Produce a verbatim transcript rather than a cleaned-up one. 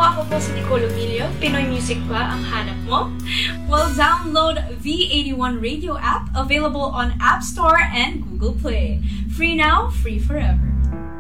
ako po si Nicole Emilio. Pinoy music ba ang hanap mo? Well, download V eighty-one Radio app, available on App Store and Google Play. Free now, free forever.